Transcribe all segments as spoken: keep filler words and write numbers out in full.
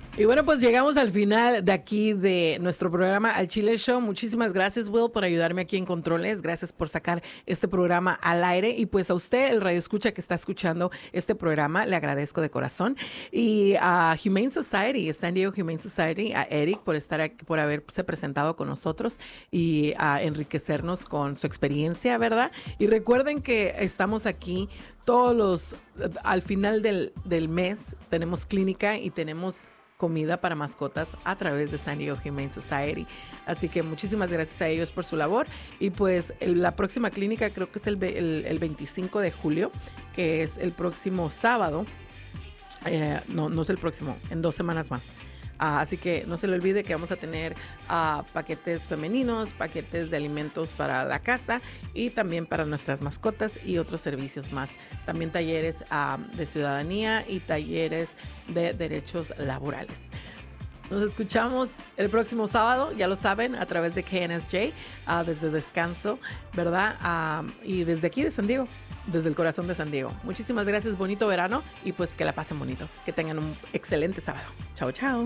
Y bueno, pues llegamos al final de aquí de nuestro programa Al Chile Show. Muchísimas gracias, Will, por ayudarme aquí en Controles. Gracias por sacar este programa al aire. Y pues a usted, el radio escucha que está escuchando este programa, le agradezco de corazón. Y a Humane Society, San Diego Humane Society, a Eric por estar aquí, por haberse presentado con nosotros y a enriquecernos con su experiencia, ¿verdad? Y recuerden que estamos aquí todos los, al final del, del mes, tenemos clínica y tenemos comida para mascotas a través de San Diego Humane Society. Así que muchísimas gracias a ellos por su labor. Y pues el, la próxima clínica creo que es el, el, el veinticinco de julio, que es el próximo sábado. Eh, no, no es el próximo, en dos semanas más. Uh, así que no se le olvide que vamos a tener uh, paquetes femeninos, paquetes de alimentos para la casa y también para nuestras mascotas y otros servicios más. También talleres uh, de ciudadanía y talleres de derechos laborales. Nos escuchamos el próximo sábado, ya lo saben, a través de K N S J, uh, desde Descanso, ¿verdad? Uh, y desde aquí de San Diego, desde el corazón de San Diego. Muchísimas gracias, bonito verano, y pues que la pasen bonito. Que tengan un excelente sábado. Chao, chao.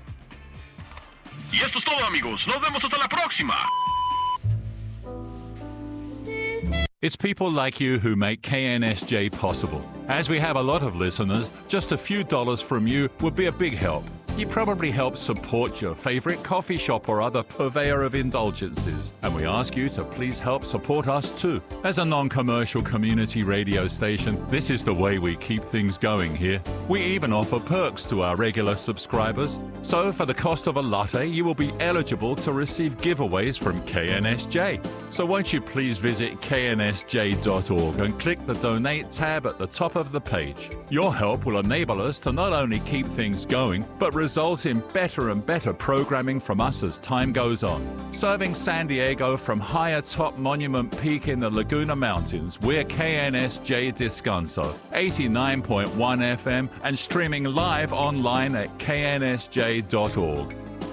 Y esto es todo, amigos. Nos vemos hasta la próxima. It's people like you who make K N S J possible. As we have a lot of listeners, just a few dollars from you would be a big help. You probably help support your favorite coffee shop or other purveyor of indulgences. And we ask you to please help support us too. As a non-commercial community radio station, this is the way we keep things going here. We even offer perks to our regular subscribers. So for the cost of a latte, you will be eligible to receive giveaways from K N S J. So won't you please visit K N S J dot org and click the Donate tab at the top of the page. Your help will enable us to not only keep things going, but result in better and better programming from us as time goes on. Serving San Diego from high atop Monument Peak in the Laguna Mountains, we're K N S J Descanso, eighty-nine point one F M, and streaming live online at K N S J dot org.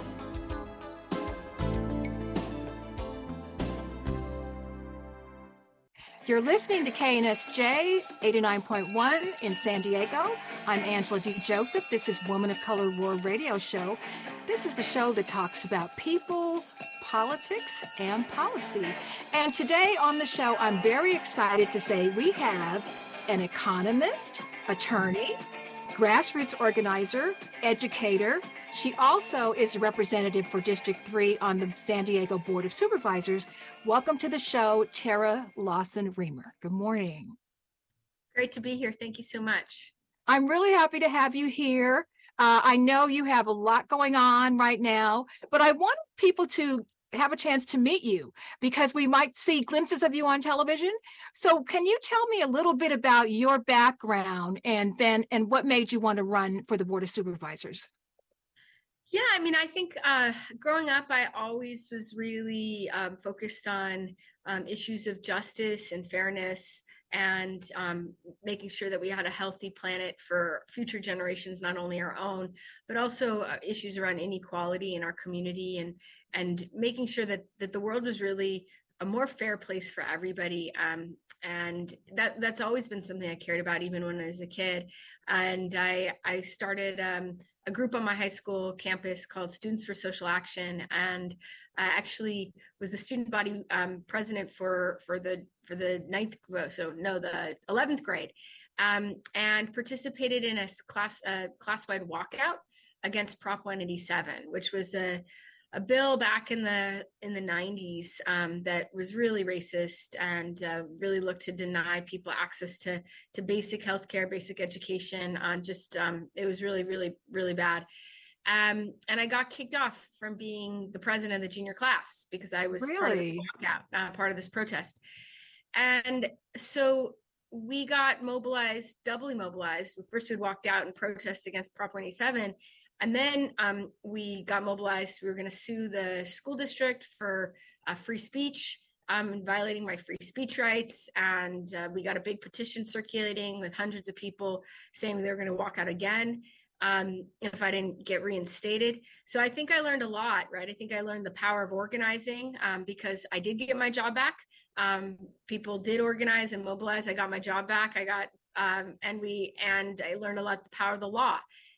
You're listening to K N S J eighty-nine point one in San Diego. I'm Angela D. Joseph. This is Woman of Color Roar Radio Show. This is the show that talks about people, politics, and policy. And today on the show, I'm very excited to say we have an economist, attorney, grassroots organizer, educator. She also is a representative for District three on the San Diego Board of Supervisors. Welcome to the show, Tara Lawson-Remer. Good morning. Great to be here. Thank you so much. I'm really happy to have you here. Uh, I know you have a lot going on right now, but I want people to have a chance to meet you because we might see glimpses of you on television. So can you tell me a little bit about your background and then and what made you want to run for the Board of Supervisors? Yeah, I mean, I think uh, growing up, I always was really um, focused on um, issues of justice and fairness and um, making sure that we had a healthy planet for future generations, not only our own, but also uh, issues around inequality in our community and and making sure that that the world was really a more fair place for everybody. Um, and that that's always been something I cared about, even when I was a kid. And I I started um, a group on my high school campus called Students for Social Action, and I actually was the student body um, president for for the for the ninth, so no, the eleventh grade, um, and participated in a class a class-wide walkout against Prop one eighty-seven, which was a a bill back in the in the nineties um, that was really racist and uh, really looked to deny people access to to basic healthcare, basic education. On just um, it was really, really, really bad. Um, and I got kicked off from being the president of the junior class because I was Really? part of the walkout, uh, part of this protest. And so we got mobilized, doubly mobilized. First, we walked out and protest against Prop one eighty-seven. And then um, we got mobilized. We were going to sue the school district for uh, free speech, um, violating my free speech rights. And uh, we got a big petition circulating with hundreds of people saying they were going to walk out again um, if I didn't get reinstated. So I think I learned a lot, right? I think I learned the power of organizing um, because I did get my job back. Um, people did organize and mobilize. I got my job back. I got, um, and we, and I learned a lot the power of the law.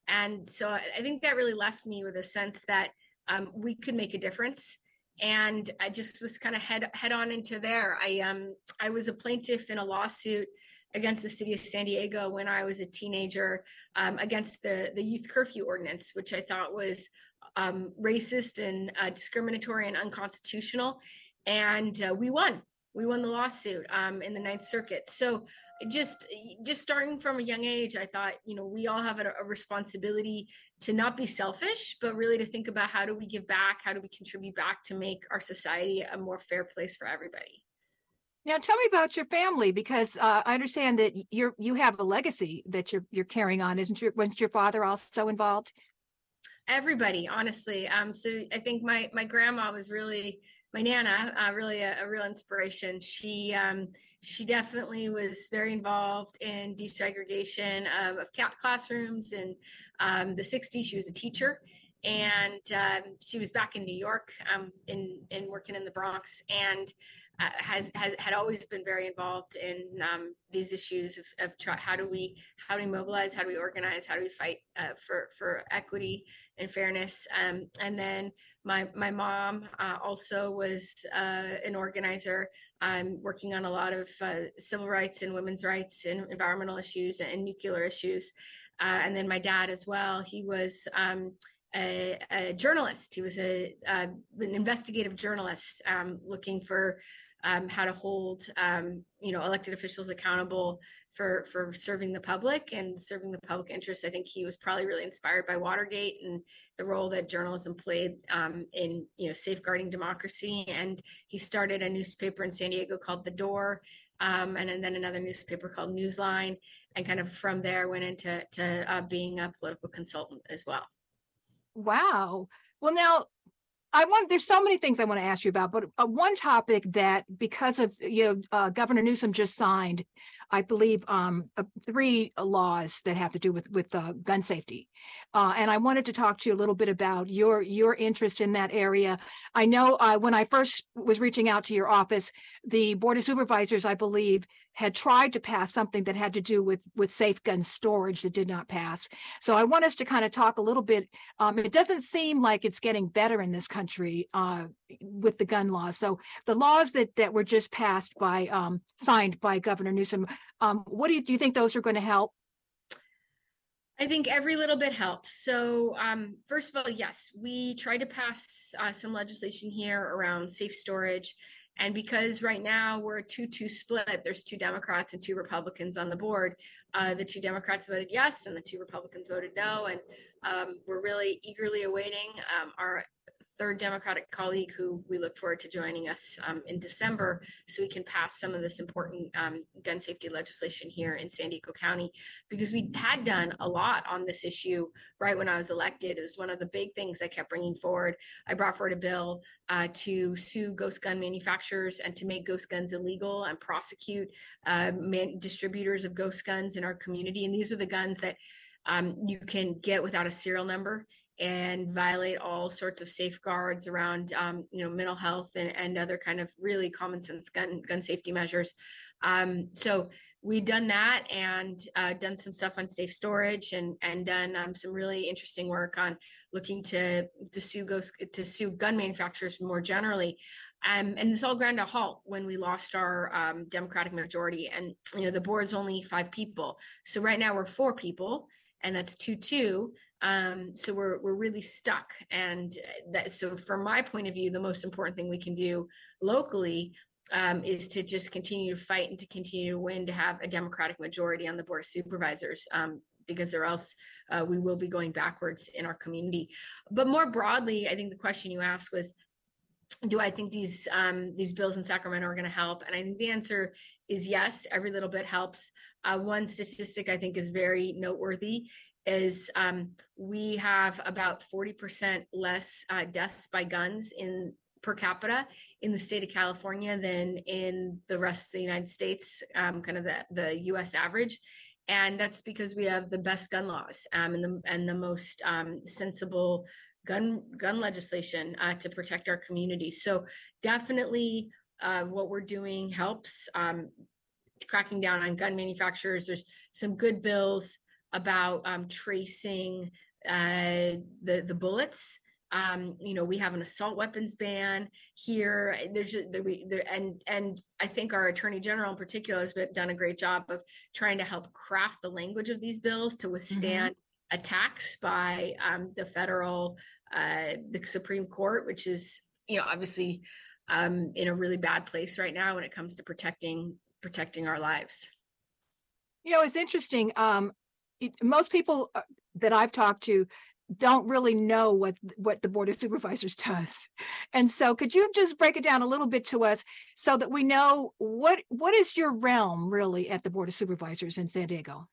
And so I, I think that really left me with a sense that um, we could make a difference. And I just was kind of head head on into there. I um I was a plaintiff in a lawsuit against the city of San Diego when I was a teenager, um, against the the youth curfew ordinance, which I thought was um, racist and uh, discriminatory and unconstitutional. And uh, we won. We won the lawsuit um, in the Ninth Circuit. So just just starting from a young age, I thought, you know, we all have a, a responsibility to not be selfish, but really to think about how do we give back? How do we contribute back to make our society a more fair place for everybody? Now, tell me about your family, because uh, I understand that you're you have a legacy that you're you're carrying on, isn't your wasn't your father also involved? Everybody, honestly. Um, so I think my my grandma was really my nana, uh, really a, a real inspiration. She um, she definitely was very involved in desegregation um, of cat classrooms in um, the sixties. She was a teacher, and um, she was back in New York, um, in in working in the Bronx, and uh, has, has had always been very involved in um, these issues of, of try, how do we how do we mobilize, how do we organize, how do we fight uh, for for equity and fairness. Um, and then my my mom uh, also was uh, an organizer, um, working on a lot of uh, civil rights and women's rights and environmental issues and nuclear issues. Uh, and then my dad as well. He was um, a, a journalist. He was a, a an investigative journalist, um, looking for um, how to hold um, you know elected officials accountable for for serving the public and serving the public interest. I think he was probably really inspired by Watergate and the role that journalism played um, in you know safeguarding democracy. And he started a newspaper in San Diego called The Door, um, and, and then another newspaper called Newsline. And kind of from there went into to uh, being a political consultant as well. Wow. Well, now I want, there's so many things I want to ask you about, but uh, one topic that because of, you know, uh, Governor Newsom just signed, I believe, um, uh, three laws that have to do with, with uh, gun safety. Uh, and I wanted to talk to you a little bit about your, your interest in that area. I know uh, when I first was reaching out to your office, the Board of Supervisors, I believe, had tried to pass something that had to do with, with safe gun storage that did not pass. So I want us to kind of talk a little bit. Um, it doesn't seem like it's getting better in this country uh, with the gun laws. So the laws that, that were just passed by, um, signed by Governor Newsom, um, what do you, do you think those are going to help? I think every little bit helps. So um, first of all, yes, we tried to pass uh, some legislation here around safe storage. And because right now we're a two two split, there's two Democrats and two Republicans on the board. Uh, the two Democrats voted yes, and the two Republicans voted no. And um, we're really eagerly awaiting um, our third Democratic colleague, who we look forward to joining us um, in December, so we can pass some of this important um, gun safety legislation here in San Diego County, because we had done a lot on this issue right when I was elected. It was one of the big things I kept bringing forward. I brought forward a bill uh, to sue ghost gun manufacturers and to make ghost guns illegal and prosecute uh, man- distributors of ghost guns in our community. And these are the guns that um, you can get without a serial number and violate all sorts of safeguards around, um, you know, mental health and, and other kind of really common sense gun gun safety measures. Um, so we've done that and uh, done some stuff on safe storage and and done um, some really interesting work on looking to to sue ghost, to sue gun manufacturers more generally. Um, and this all ground to a halt when we lost our um, Democratic majority. And you know, the board's only five people, so right now we're four people, and that's two two. Um, so we're we're really stuck. And that, so from my point of view, the most important thing we can do locally um, is to just continue to fight and to continue to win, to have a Democratic majority on the Board of Supervisors, um, because or else uh, we will be going backwards in our community. But more broadly, I think the question you asked was, do I think these um, these bills in Sacramento are going to help? And I think the answer is yes. Every little bit helps. Uh, one statistic I think is very noteworthy is um, we have about forty percent less uh, deaths by guns in per capita in the state of California than in the rest of the United States, um, kind of the, the U S average. And that's because we have the best gun laws um, and the and the most um, sensible gun gun legislation uh, to protect our community. So definitely uh, what we're doing helps. Um, cracking down on gun manufacturers. There's some good bills about um, tracing uh, the the bullets. Um, you know, we have an assault weapons ban here. There's there, we, there, and and I think our Attorney General in particular has been, done a great job of trying to help craft the language of these bills to withstand mm-hmm. attacks by um, the federal, uh, the Supreme Court, which is, you know, obviously um, in a really bad place right now when it comes to protecting protecting our lives. You know, it's interesting. Um, it, most people that I've talked to don't really know what what the Board of Supervisors does. And so could you just break it down a little bit to us so that we know what what is your realm really at the Board of Supervisors in San Diego?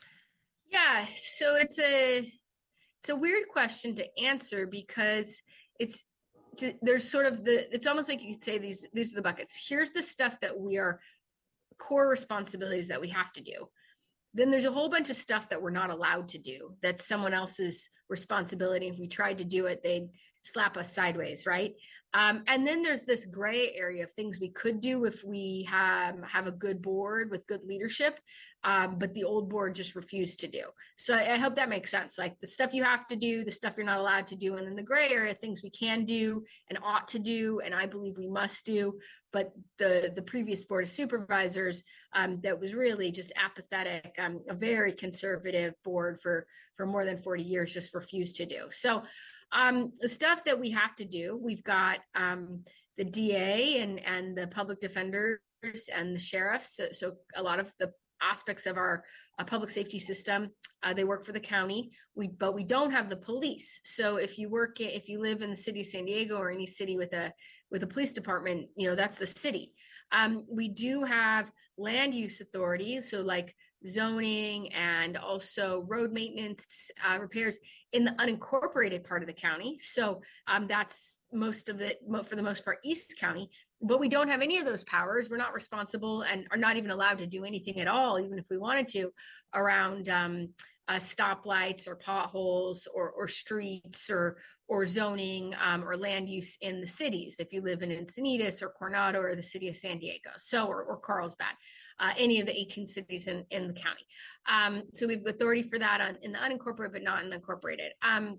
Yeah, so it's a it's a weird question to answer because it's, it's there's sort of the it's almost like you could say these these are the buckets. Here's the stuff that we are core responsibilities that we have to do. Then there's a whole bunch of stuff that we're not allowed to do. That's someone else's responsibility. If we tried to do it, they'd slap us sideways, right? Um, and then there's this gray area of things we could do if we have, have a good board with good leadership, um, but the old board just refused to do. So I, I hope that makes sense. Like the stuff you have to do, the stuff you're not allowed to do, and then the gray area, things we can do and ought to do, and I believe we must do. But the, the previous Board of Supervisors um, that was really just apathetic, um, a very conservative board for, for more than forty years, just refused to do. So um, the stuff that we have to do, we've got um, the D A and, and the public defenders and the sheriffs. So, so a lot of the aspects of our uh, public safety system, uh, they work for the county, we but we don't have the police. So if you work, if you live in the city of San Diego or any city with a with a police department, you know, that's the city. Um, we do have land use authority, so like zoning and also road maintenance, uh, repairs in the unincorporated part of the county. So um, that's most of it, for the most part, East County. But we don't have any of those powers. We're not responsible and are not even allowed to do anything at all, even if we wanted to, around um, uh, stoplights or potholes or, or streets or or zoning um, or land use in the cities. If you live in Encinitas or Coronado or the city of San Diego, so or, or Carlsbad, uh, any of the eighteen cities in, in the county. Um, so we have authority for that on, in the unincorporated, but not in the incorporated. Um,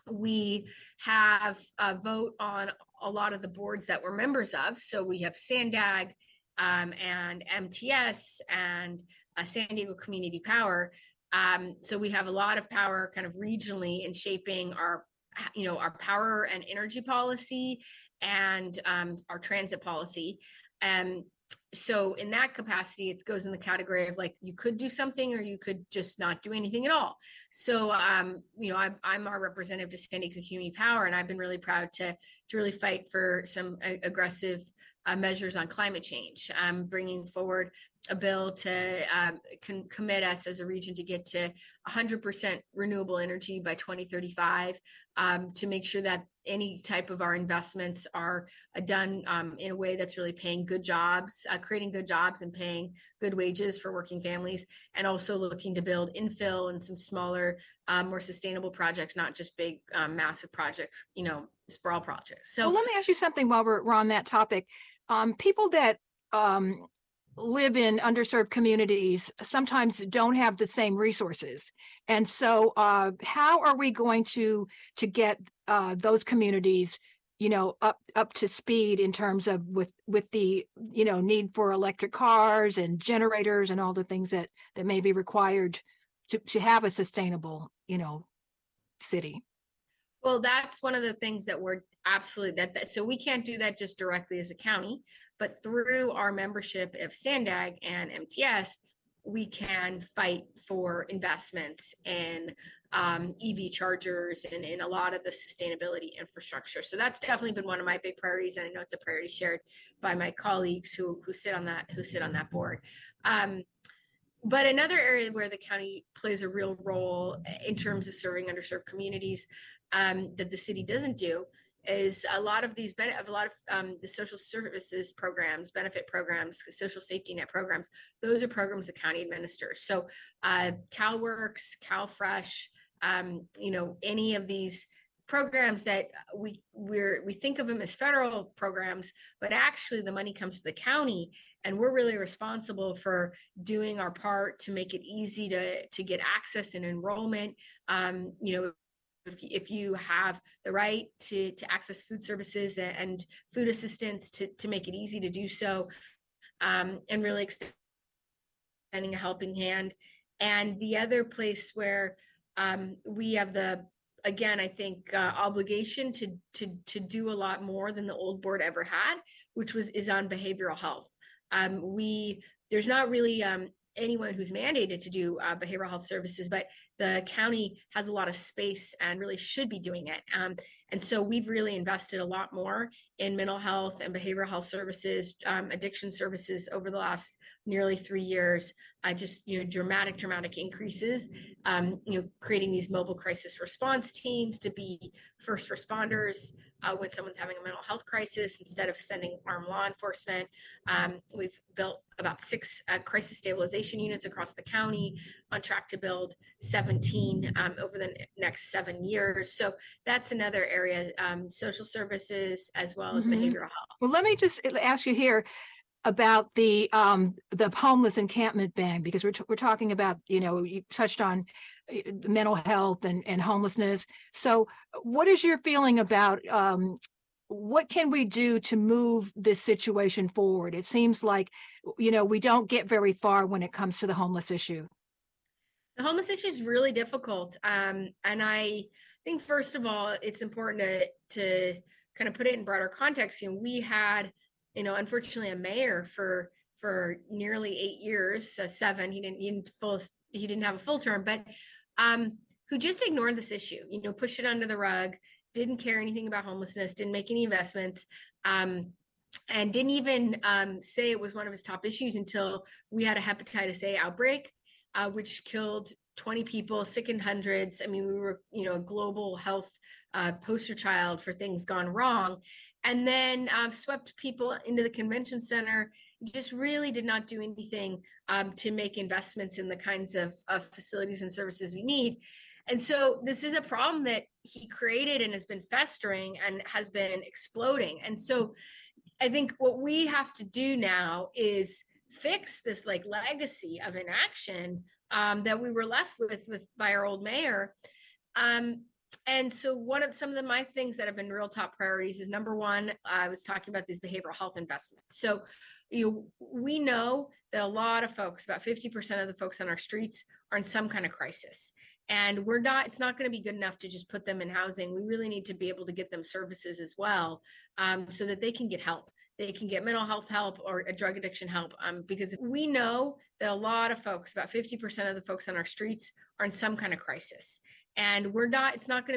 we have a vote on a lot of the boards that we're members of. So we have SANDAG um, and M T S and uh, San Diego Community Power. Um, so we have a lot of power kind of regionally in shaping our, you know, our power and energy policy and um, our transit policy. Um, so in that capacity, it goes in the category of like, you could do something or you could just not do anything at all. So, um, you know, I'm, I'm our representative to San Diego Community Power, and I've been really proud to, to really fight for some uh, aggressive uh, measures on climate change. I'm bringing forward a bill to um, can commit us as a region to get to one hundred percent renewable energy by twenty thirty-five, um, to make sure that any type of our investments are uh, done um, in a way that's really paying good jobs, uh, creating good jobs and paying good wages for working families, and also looking to build infill and some smaller, um, more sustainable projects, not just big, um, massive projects, you know, sprawl projects. So well, let me ask you something while we're, we're on that topic. Um, people that um, live in underserved communities sometimes don't have the same resources. And so uh, how are we going to to get uh, those communities, you know, up up to speed in terms of with with the, you know, need for electric cars and generators and all the things that that may be required to, to have a sustainable, you know, city? Well, that's one of the things that we're absolutely that, that so we can't do that just directly as a county, but through our membership of SANDAG and M T S, we can fight for investments in um, E V chargers and in a lot of the sustainability infrastructure. So that's definitely been one of my big priorities, and I know it's a priority shared by my colleagues who who sit on that who sit on that board. Um, But another area where the county plays a real role in terms of serving underserved communities um, that the city doesn't do is a lot of these, a lot of um, the social services programs, benefit programs, social safety net programs. Those are programs the county administers. So uh, CalWorks, CalFresh, um, you know, any of these programs that we we're we think of them as federal programs, but actually the money comes to the county, and we're really responsible for doing our part to make it easy to to get access and enrollment. Um, you know, if if you have the right to to access food services and food assistance, to to make it easy to do so, um, and really extending a helping hand. And the other place where um, we have the again, I think uh, obligation to to to do a lot more than the old board ever had, which was is on behavioral health. Um, we there's not really um, anyone who's mandated to do uh, behavioral health services, but the county has a lot of space and really should be doing it. Um, and so we've really invested a lot more in mental health and behavioral health services, um, addiction services over the last nearly three years. Uh, just you know, dramatic, dramatic increases. Um, you know, creating these mobile crisis response teams to be first responders uh, when someone's having a mental health crisis instead of sending armed law enforcement. Um, we've built about six uh, crisis stabilization units across the county, on track to build seventeen um, over the next seven years. So that's another area, um, social services as well as Mm-hmm. behavioral health. Well, let me just ask you here about the um, the homeless encampment ban, because we're t- we're talking about, you know, you touched on uh, mental health and, and homelessness. So what is your feeling about um, what can we do to move this situation forward? It seems like, you know, we don't get very far when it comes to the homeless issue. The homeless issue is really difficult. Um, and I think, first of all, it's important to, to kind of put it in broader context. You know, we had, you know, unfortunately, a mayor for for nearly eight years, uh, seven. He didn't, he didn't full he didn't have a full term, but um, who just ignored this issue. You know, pushed it under the rug, didn't care anything about homelessness, didn't make any investments, um, and didn't even um, say it was one of his top issues until we had a hepatitis A outbreak, uh, which killed twenty people, sickened hundreds. I mean, we were, you know, a global health uh, poster child for things gone wrong. And then uh, swept people into the convention center, just really did not do anything um, to make investments in the kinds of, of facilities and services we need. And so this is a problem that he created and has been festering and has been exploding. And so I think what we have to do now is fix this like legacy of inaction um, that we were left with, with by our old mayor. Um, And so one of some of the, my things that have been real top priorities is, number one, I was talking about these behavioral health investments. So you, we know that a lot of folks, about fifty percent of the folks on our streets are in some kind of crisis. And we're not, it's not going to be good enough to just put them in housing. We really need to be able to get them services as well, um, so that they can get help. They can get mental health help or a drug addiction help, um, because we know that a lot of folks, about fifty percent of the folks on our streets are in some kind of crisis. And we're not, it's not going to